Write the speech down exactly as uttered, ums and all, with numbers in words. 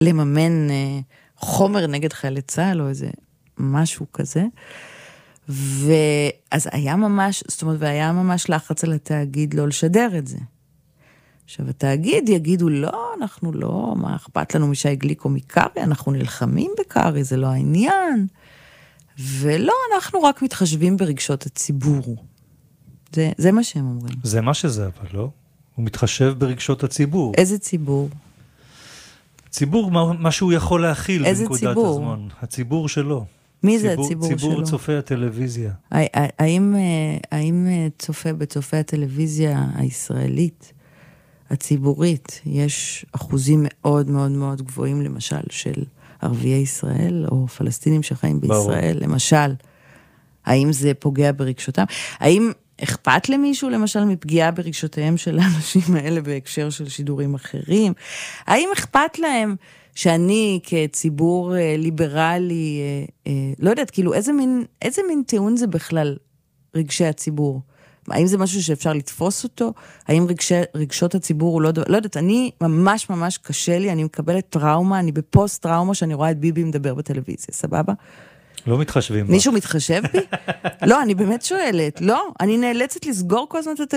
לממן חומר נגד חיילי צה"ל או איזה משהו כזה. ואז היה ממש, זאת אומרת, והיה ממש לחץ על התאגיד לא לשדר את זה. עכשיו, התאגיד יגידו, לא, אנחנו לא, מה אכפת לנו משי גליק או מקרי, אנחנו נלחמים בקרי, זה לא העניין. ולא, אנחנו רק מתחשבים ברגשות הציבור. זה, זה מה שהם אומרים. זה מה שזה, אבל לא? הוא מתחשב ברגשות הציבור. איזה ציבור? ציבור, מה, מה שהוא יכול להכיל בנקודת ציבור? הזמן. הציבור שלו. מי ציבור, זה הציבור ציבור שלו? ציבור צופי הטלוויזיה. האם, האם צופה בצופי הטלוויזיה הישראלית, הציבורית, יש אחוזים מאוד מאוד מאוד גבוהים, למשל, של ערביי ישראל, או פלסטינים שחיים בישראל, ברור. למשל, האם זה פוגע ברגשותם? האם אכפת למישהו, למשל, מפגיעה ברגשותיהם של האנשים האלה, בהקשר של שידורים אחרים? האם אכפת להם שאני כציבור ליברלי, לא יודעת, כאילו, איזה מין, איזה מין טיעון זה בכלל רגשי הציבור? האם זה משהו שאפשר לתפוס אותו? האם רגשי, רגשות הציבור הוא לא דבר? לא יודעת, אני ממש ממש קשה לי, אני מקבלת טראומה, אני בפוסט טראומה שאני רואה את ביבי מדבר בטלוויזיה, סבבה? לא מתחשבים בה. מישהו מתחשב בי? לא, אני באמת שואלת, לא, אני נאלצת לסגור כל הזמן את הטלוויזיה.